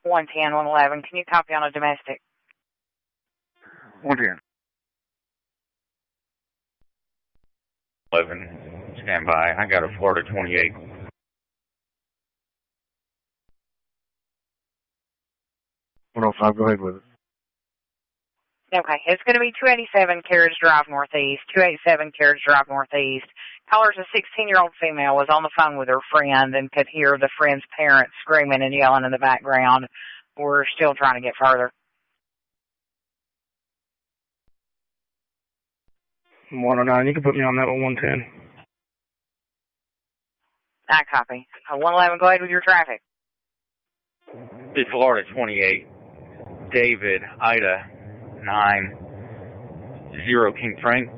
110, 111. Can you copy on a domestic? 110. 11, stand by. I got a Florida 28. 105, go ahead with it. Okay, it's going to be 287 Carriage Drive Northeast, 287 Carriage Drive Northeast. Caller's a 16-year-old female, was on the phone with her friend and could hear the friend's parents screaming and yelling in the background. We're still trying to get further. 109, you can put me on that one, 110. I copy. 111, go ahead with your traffic. The Florida 28, David, Ida, 9, 0 King Frank.